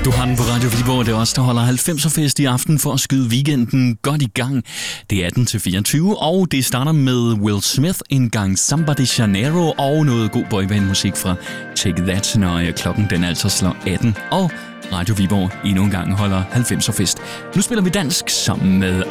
Du har den på Radio Viborg. Det er også der holder 90'er-fest i aften for at skyde weekenden godt i gang. Det er 18-24, og det starter med Will Smith, en gang Samba de Janeiro og noget god boyband-musik fra Take That, når klokken den altså slår 18. Og Radio Viborg endnu en gang holder 90'er-fest. Nu spiller vi dansk sammen med